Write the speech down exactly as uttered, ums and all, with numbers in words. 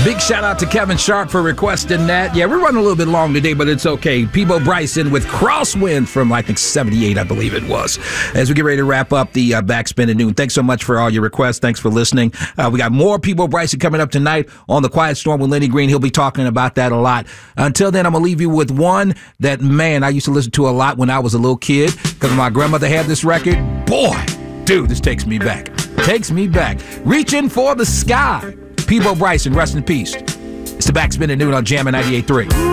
Big shout out to Kevin Sharp for requesting that. Yeah, we're running a little bit long today, but it's okay. Peabo Bryson with Crosswind from, I think, seventy-eight, I believe it was. As we get ready to wrap up the uh, Backspin at noon. Thanks so much for all your requests. Thanks for listening. Uh, we got more Peabo Bryson coming up tonight on The Quiet Storm with Lenny Green. He'll be talking about that a lot. Until then, I'm going to leave you with one that, man, I used to listen to a lot when I was a little kid because my grandmother had this record. Boy, dude, this takes me back. Takes me back. Reaching for the Sky. Peabo Bryson, rest in peace. It's the Backspin at noon on Jammin' ninety-eight point three.